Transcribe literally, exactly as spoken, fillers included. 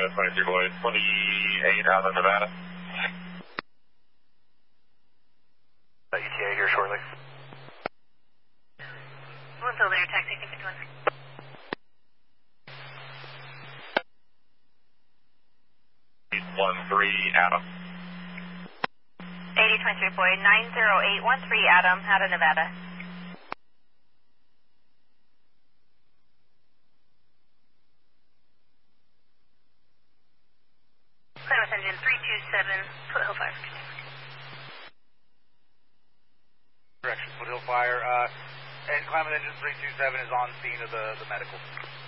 twenty-three Boyd, twenty-eight out of Nevada. E T A here shortly. Winfield Air Taxi, ticket one. one three Adam. eighty twenty-three Boyd, nine zero eight one three Adam, out of Nevada. Clear with engine three two seven, Foothill Fire. Correction, Foothill Fire. Uh, and Climate Engine three two seven is on scene of the, the medical.